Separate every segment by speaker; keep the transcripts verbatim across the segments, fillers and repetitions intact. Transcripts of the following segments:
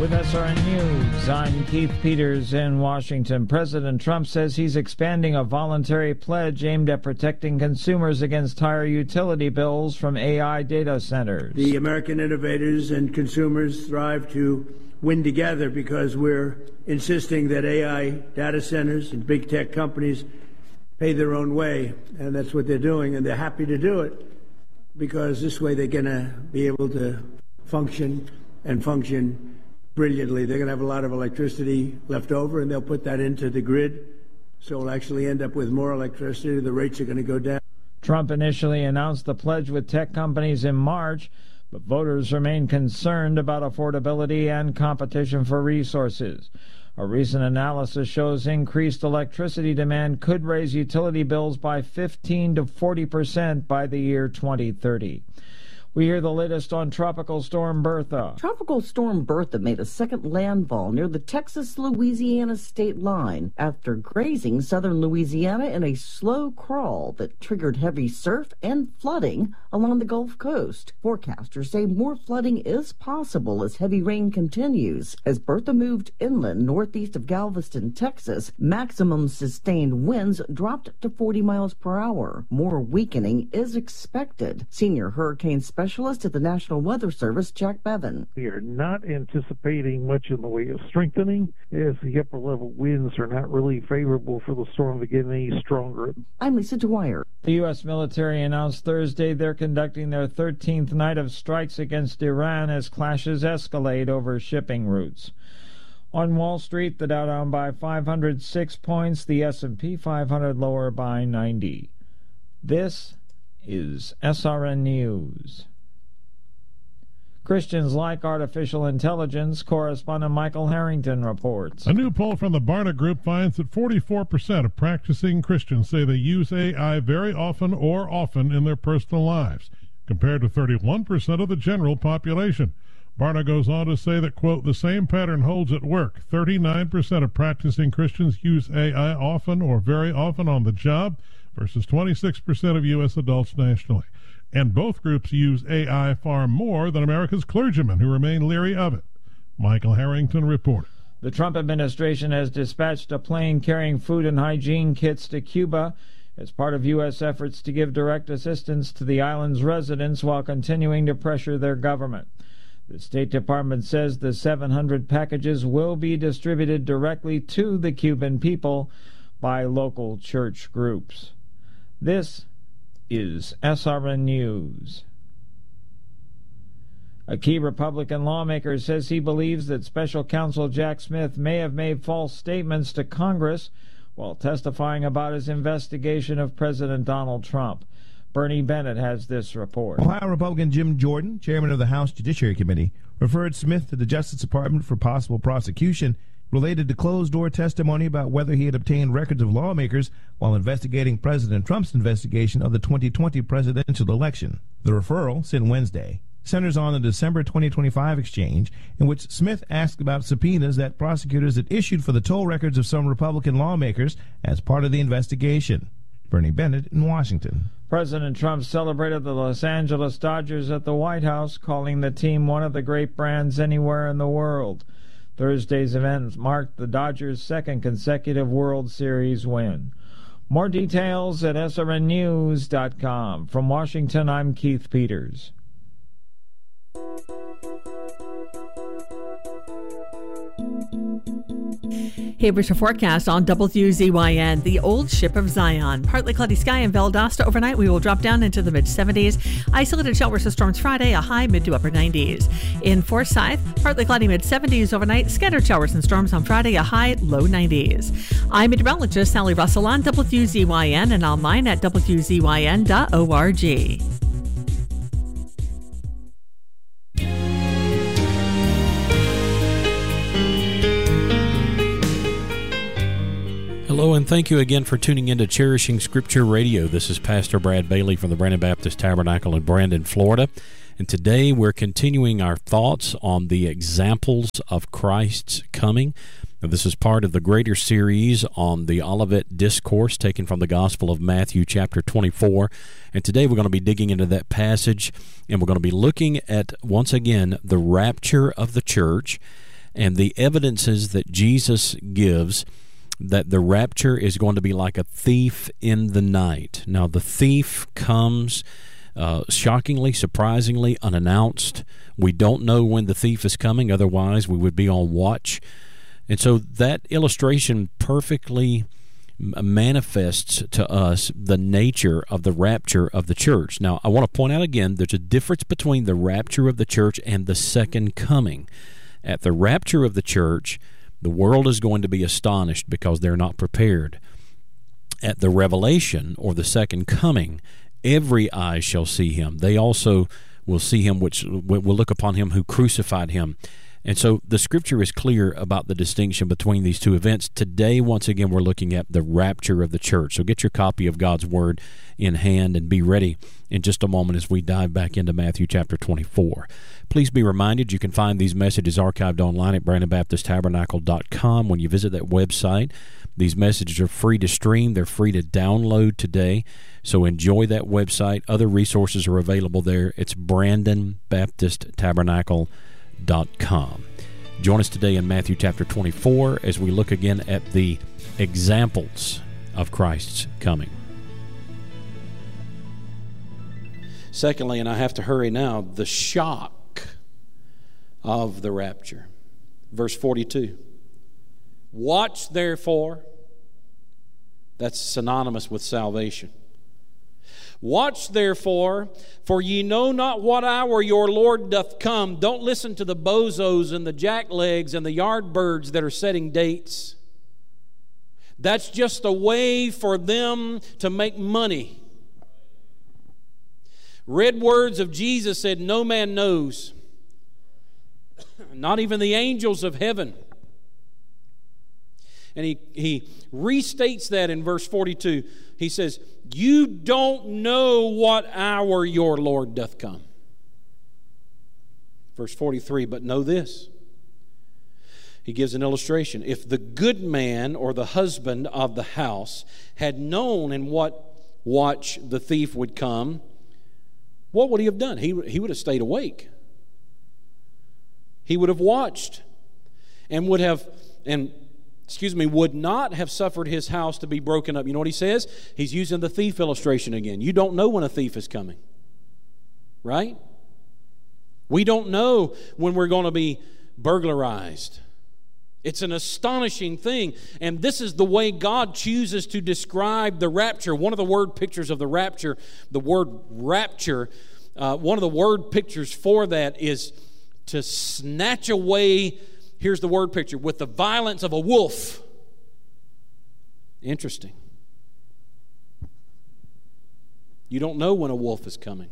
Speaker 1: With S R N News, I'm Keith Peters in Washington. President Trump says he's expanding a voluntary pledge aimed at protecting consumers against higher utility bills from A I data centers.
Speaker 2: The American innovators and consumers thrive to win together because we're insisting that A I data centers and big tech companies pay their own way, and that's what they're doing, and they're happy to do it because this way they're going to be able to function and function brilliantly. They're going to have a lot of electricity left over, and they'll put that into the grid, so we'll actually end up with more electricity. The rates are going to go down.
Speaker 1: Trump initially announced the pledge with tech companies in March, but voters remain concerned about affordability and competition for resources. A recent analysis shows increased electricity demand could raise utility bills by fifteen to forty percent by the year twenty thirty. We hear the latest on Tropical Storm Bertha.
Speaker 3: Tropical Storm Bertha made a second landfall near the Texas-Louisiana state line after grazing southern Louisiana in a slow crawl that triggered heavy surf and flooding along the Gulf Coast. Forecasters say more flooding is possible as heavy rain continues. As Bertha moved inland northeast of Galveston, Texas, maximum sustained winds dropped to forty miles per hour. More weakening is expected. Senior hurricane specialist Specialist at the National Weather Service, Jack Bevan.
Speaker 4: We are not anticipating much in the way of strengthening, as the upper level winds are not really favorable for the storm to get any stronger.
Speaker 3: I'm Lisa Dwyer.
Speaker 1: The U S military announced Thursday they're conducting their thirteenth night of strikes against Iran as clashes escalate over shipping routes. On Wall Street, the Dow down by five hundred six points, the S and P five hundred lower by ninety. This is S R N News. Christians like artificial intelligence, correspondent Michael Harrington reports.
Speaker 5: A new poll from the Barna Group finds that forty-four percent of practicing Christians say they use A I very often or often in their personal lives, compared to thirty-one percent of the general population. Barna goes on to say that, quote, the same pattern holds at work. thirty-nine percent of practicing Christians use A I often or very often on the job versus twenty-six percent of U S adults nationally. And both groups use A I far more than America's clergymen, who remain leery of it. Michael Harrington reported.
Speaker 1: The Trump administration has dispatched a plane carrying food and hygiene kits to Cuba as part of U S efforts to give direct assistance to the island's residents while continuing to pressure their government. The State Department says the seven hundred packages will be distributed directly to the Cuban people by local church groups. This is S R N News. A key Republican lawmaker says he believes that Special Counsel Jack Smith may have made false statements to Congress while testifying about his investigation of President Donald Trump. Bernie Bennett has this report.
Speaker 6: Ohio Republican Jim Jordan, chairman of the House Judiciary Committee, referred Smith to the Justice Department for possible prosecution related to closed-door testimony about whether he had obtained records of lawmakers while investigating President Trump's investigation of the twenty twenty presidential election. The referral, sent Wednesday, centers on the December twenty twenty-five exchange in which Smith asked about subpoenas that prosecutors had issued for the toll records of some Republican lawmakers as part of the investigation. Bernie Bennett in Washington.
Speaker 1: President Trump celebrated the Los Angeles Dodgers at the White House, calling the team one of the great brands anywhere in the world. Thursday's event marked the Dodgers' second consecutive World Series win. More details at S R N news dot com. From Washington, I'm Keith Peters.
Speaker 7: Here's your forecast on W Z Y N. The old ship of Zion. Partly cloudy sky in Valdosta overnight. We will drop down into the mid seventies. Isolated showers and storms Friday, a high mid to upper nineties. In Forsyth, partly cloudy mid seventies overnight. Scattered showers and storms on Friday, a high low nineties. I'm meteorologist Sally Russell on W Z Y N and online at W Z Y N dot org.
Speaker 8: Hello, and thank you again for tuning in to Cherishing Scripture Radio. This is Pastor Brad Bailey from the Brandon Baptist Tabernacle in Brandon, Florida. And today we're continuing our thoughts on the examples of Christ's coming. Now, this is part of the greater series on the Olivet Discourse taken from the Gospel of Matthew chapter twenty-four. And today we're going to be digging into that passage, and we're going to be looking at, once again, the rapture of the church. And the evidences that Jesus gives that the rapture is going to be like a thief in the night. Now, the thief comes uh, shockingly, surprisingly, unannounced. We don't know when the thief is coming, otherwise we would be on watch. And so that illustration perfectly manifests to us the nature of the rapture of the church. Now, I want to point out again, there's a difference between the rapture of the church and the second coming. At the rapture of the church, the world is going to be astonished because they're not prepared. At the revelation, or the second coming, every eye shall see him. They also will see him which will look upon him who crucified him. And so the Scripture is clear about the distinction between these two events. Today, once again, we're looking at the rapture of the church. So get your copy of God's Word in hand and be ready in just a moment as we dive back into Matthew chapter twenty-four. Please be reminded you can find these messages archived online at brandon baptist tabernacle dot com when you visit that website. These messages are free to stream. They're free to download today. So enjoy that website. Other resources are available there. It's brandon baptist tabernacle dot com. Join us today in Matthew chapter twenty-four as we look again at the examples of Christ's coming. Secondly, and I have to hurry now, the shock of the rapture. Verse forty-two. Watch therefore, that's synonymous with salvation. Watch therefore, for ye know not what hour your Lord doth come. Don't listen to the bozos and the jacklegs and the yardbirds that are setting dates. That's just a way for them to make money. Red words of Jesus said, no man knows, not even the angels of heaven. And he, he restates that in verse forty-two. He says, you don't know what hour your Lord doth come. Verse forty-three, but know this. He gives an illustration. If the good man or the husband of the house had known in what watch the thief would come, what would he have done? He, he would have stayed awake. He would have watched and would have, and excuse me, would not have suffered his house to be broken up. You know what he says? He's using the thief illustration again. You don't know when a thief is coming, right? We don't know when we're going to be burglarized. It's an astonishing thing, and this is the way God chooses to describe the rapture. One of the word pictures of the rapture, the word rapture, uh, one of the word pictures for that is to snatch away. Here's the word picture, with the violence of a wolf. Interesting. You don't know when a wolf is coming.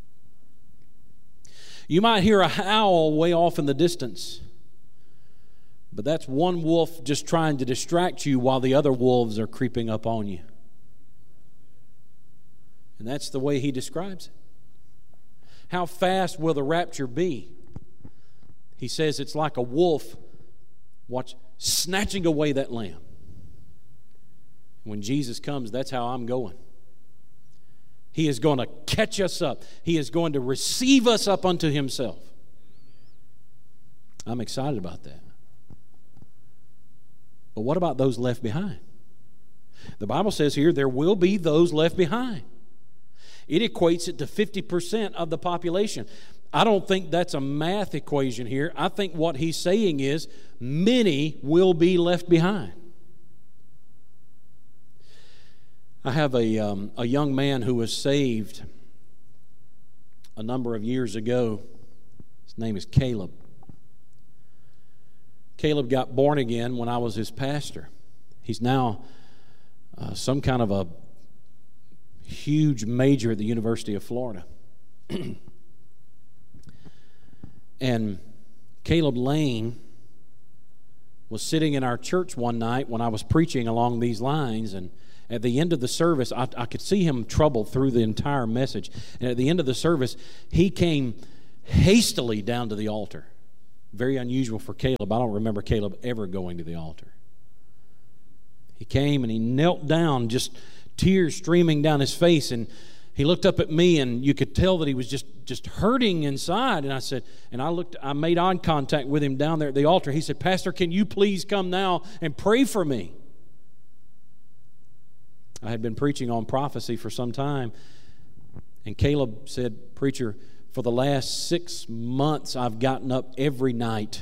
Speaker 8: You might hear a howl way off in the distance, but that's one wolf just trying to distract you while the other wolves are creeping up on you. And that's the way he describes it. How fast will the rapture be? He says it's like a wolf, watch, snatching away that lamb. When Jesus comes, that's how I'm going. He is going to catch us up. He is going to receive us up unto himself. I'm excited about that. But what about those left behind? The Bible says here there will be those left behind. It equates it to fifty percent of the population. I don't think that's a math equation here. I think what he's saying is many will be left behind. I have a, um, a young man who was saved a number of years ago. His name is Caleb. Caleb got born again when I was his pastor. He's now uh, some kind of a huge major at the University of Florida. And Caleb Lane was sitting in our church one night when I was preaching along these lines, and at the end of the service, I, I could see him troubled through the entire message. And at the end of the service, he came hastily down to the altar. Very unusual for Caleb. I don't remember Caleb ever going to the altar. He came and he knelt down, just tears streaming down his face, and he looked up at me, and you could tell that he was just, just hurting inside. And I said, and I looked, I made eye contact with him down there at the altar. He said, Pastor, can you please come now and pray for me? I had been preaching on prophecy for some time, and Caleb said, Preacher, for the last six months I've gotten up every night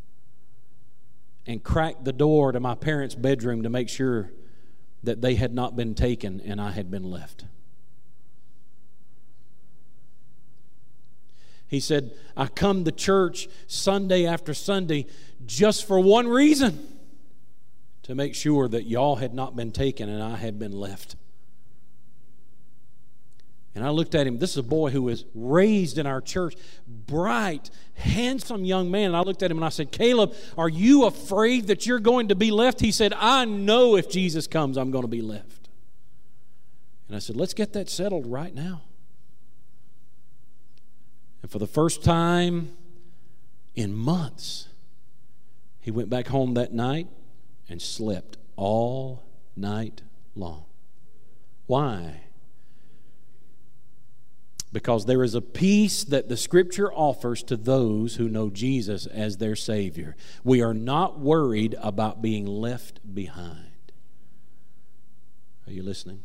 Speaker 8: and cracked the door to my parents' bedroom to make sure that they had not been taken and I had been left. He said, I come to church Sunday after Sunday just for one reason, to make sure that y'all had not been taken and I had been left. And I looked at him. This is a boy who was raised in our church, bright, handsome young man. And I looked at him and I said, Caleb, are you afraid that you're going to be left? He said, I know if Jesus comes, I'm going to be left. And I said, let's get that settled right now. And for the first time in months, he went back home that night and slept all night long. Why? Because there is a peace that the Scripture offers to those who know Jesus as their Savior. We are not worried about being left behind. Are you listening?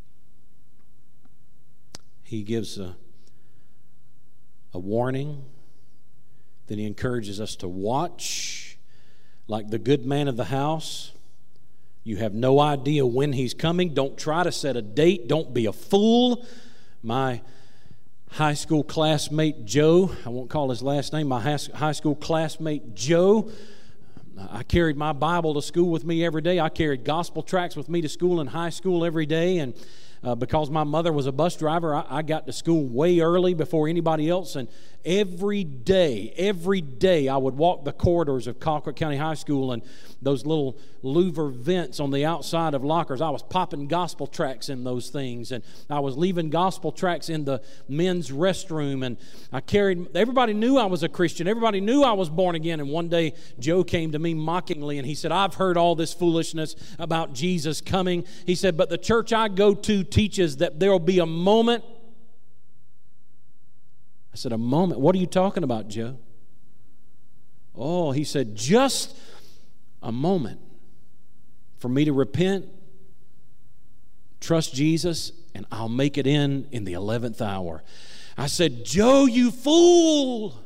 Speaker 8: He gives a, a warning. Then he encourages us to watch. Like the good man of the house, you have no idea when he's coming. Don't try to set a date. Don't be a fool. My high school classmate Joe, I won't call his last name, my high school classmate Joe, I carried my Bible to school with me every day. I carried gospel tracts with me to school in high school every day, and uh, because my mother was a bus driver, I, I got to school way early before anybody else, and every day, every day I would walk the corridors of Colquitt County High School, and those little louver vents on the outside of lockers, I was popping gospel tracts in those things, and I was leaving gospel tracts in the men's restroom, and I carried, everybody knew I was a Christian, everybody knew I was born again. And one day Joe came to me mockingly and he said, I've heard all this foolishness about Jesus coming. He said, but the church I go to teaches that there will be a moment. I said, a moment? What are you talking about, Joe? Oh, he said, just a moment for me to repent, trust Jesus, and I'll make it in in the eleventh hour. I said, Joe, you fool.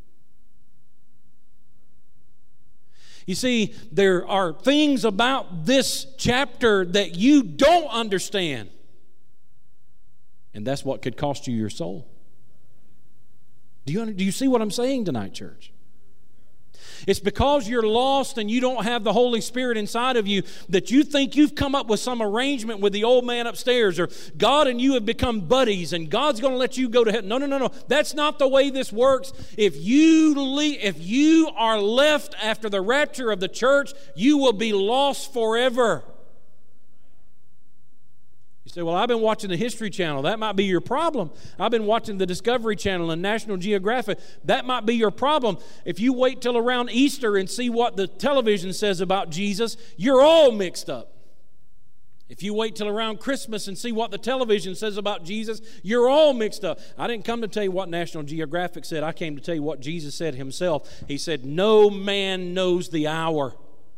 Speaker 8: You see, there are things about this chapter that you don't understand. And that's what could cost you your soul. Do you, do you see what I'm saying tonight, church? It's because you're lost and you don't have the Holy Spirit inside of you that you think you've come up with some arrangement with the old man upstairs, or God and you have become buddies and God's going to let you go to heaven. No, no, no, no. That's not the way this works. If you leave, if you are left after the rapture of the church, you will be lost forever. You say, well, I've been watching the History Channel. That might be your problem. I've been watching the Discovery Channel and National Geographic. That might be your problem. If you wait till around Easter and see what the television says about Jesus, you're all mixed up. If you wait till around Christmas and see what the television says about Jesus, you're all mixed up. I didn't come to tell you what National Geographic said. I came to tell you what Jesus said himself. He said, no man knows the hour.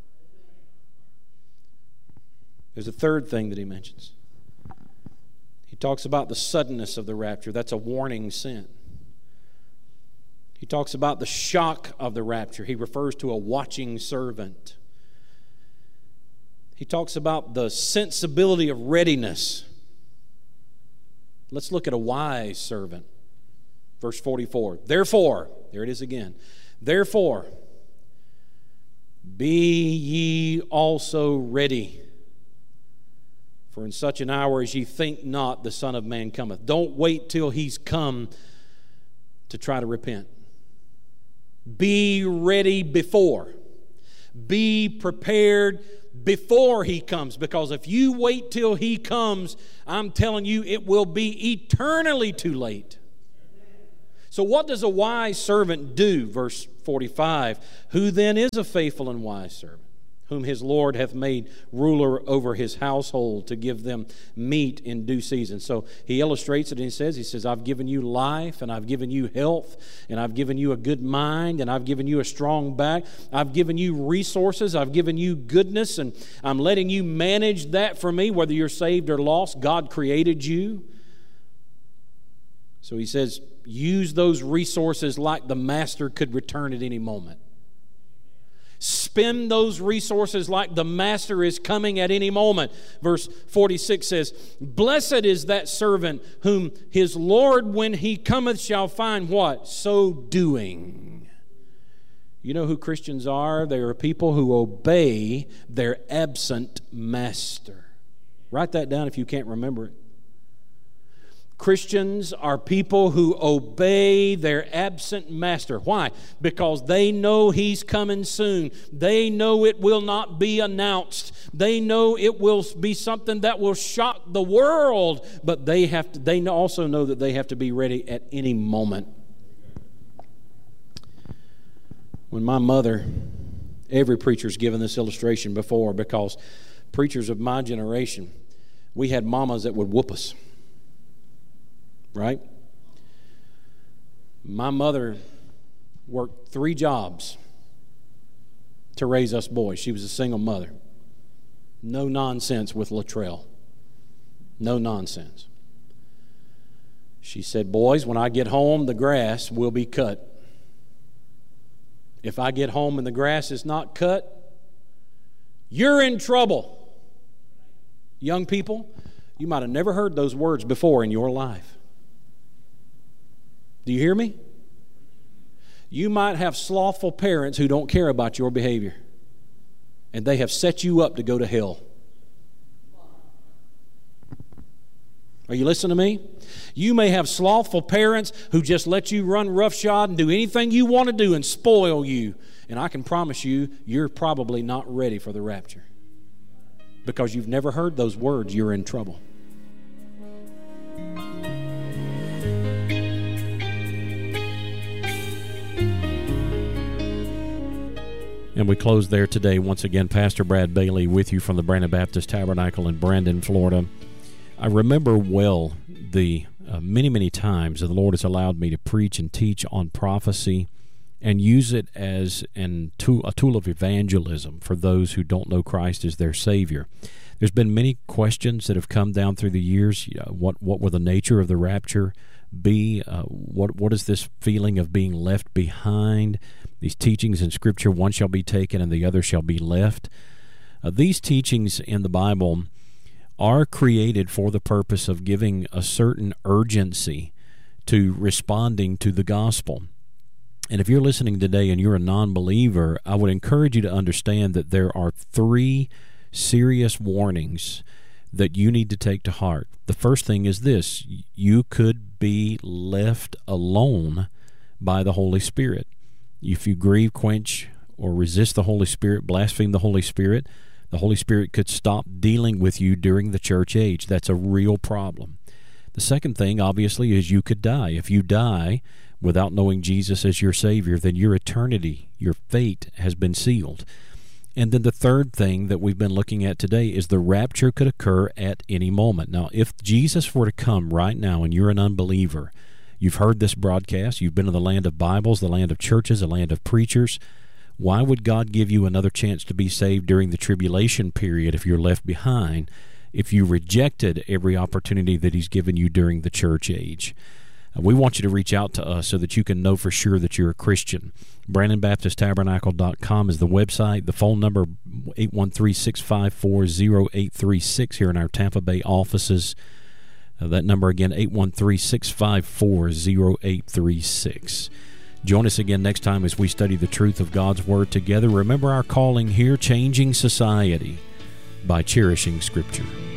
Speaker 8: There's a third thing that he mentions. He talks about the suddenness of the rapture. That's a warning sent. He talks about the shock of the rapture. He refers to a watching servant. He talks about the sensibility of readiness. Let's look at a wise servant. Verse forty-four. Therefore, there it is again. Therefore, be ye also ready. For in such an hour as ye think not, the Son of Man cometh. Don't wait till he's come to try to repent. Be ready before. Be prepared before he comes. Because if you wait till he comes, I'm telling you, it will be eternally too late. So what does a wise servant do? Verse forty-five. Who then is a faithful and wise servant? whom his Lord hath made ruler over his household, to give them meat in due season. So he illustrates it and he says, he says, I've given you life, and I've given you health, and I've given you a good mind, and I've given you a strong back. I've given you resources. I've given you goodness, and I'm letting you manage that for me, whether you're saved or lost. God created you. So he says, use those resources like the master could return at any moment. Spend those resources like the master is coming at any moment. Verse forty-six says, blessed is that servant whom his Lord when he cometh shall find what? So doing. You know who Christians are? They are people who obey their absent master. Write that down if you can't remember it. Christians are people who obey their absent master. Why? Because they know he's coming soon. They know it will not be announced. They know it will be something that will shock the world. But they have to, they also know that they have to be ready at any moment. When my mother, every preacher's given this illustration before, because preachers of my generation, we had mamas that would whoop us. Right? My mother worked three jobs to raise us boys. She was a single mother. No nonsense with Luttrell. No nonsense. She said, boys, when I get home, the grass will be cut. If I get home and the grass is not cut, you're in trouble. Young people, you might have never heard those words before in your life. Do you hear me? You might have slothful parents who don't care about your behavior, and they have set you up to go to hell. Are you listening to me? You may have slothful parents who just let you run roughshod and do anything you want to do and spoil you. And I can promise you, you're probably not ready for the rapture. Because you've never heard those words, you're in trouble. And we close there today. Once again, Pastor Brad Bailey with you from the Brandon Baptist Tabernacle in Brandon, Florida. I remember well the uh, many, many times that the Lord has allowed me to preach and teach on prophecy and use it as an tool, a tool of evangelism for those who don't know Christ as their Savior. There's been many questions that have come down through the years. You know, what what will the nature of the rapture be? Uh, what what is this feeling of being left behind? These teachings in Scripture, one shall be taken and the other shall be left. Uh, these teachings in the Bible are created for the purpose of giving a certain urgency to responding to the gospel. And if you're listening today and you're a non-believer, I would encourage you to understand that there are three serious warnings that you need to take to heart. The first thing is this: you could be left alone by the Holy Spirit. If you grieve, quench, or resist the Holy Spirit, blaspheme the Holy Spirit, the Holy Spirit could stop dealing with you during the church age. That's a real problem. The second thing, obviously, is you could die. If you die without knowing Jesus as your Savior, then your eternity, your fate has been sealed. And then the third thing that we've been looking at today is the rapture could occur at any moment. Now, if Jesus were to come right now and you're an unbeliever, you've heard this broadcast, you've been in the land of Bibles, the land of churches, the land of preachers, why would God give you another chance to be saved during the tribulation period if you're left behind, if you rejected every opportunity that He's given you during the church age? Uh, we want you to reach out to us so that you can know for sure that you're a Christian. Brandon Baptist Tabernacle dot com is the website. The phone number, eight one three, six five four, zero eight three six here in our Tampa Bay offices. Uh, that number again, eight one three, six five four, zero eight three six. Join us again next time as we study the truth of God's Word together. Remember our calling here, changing society by cherishing Scripture.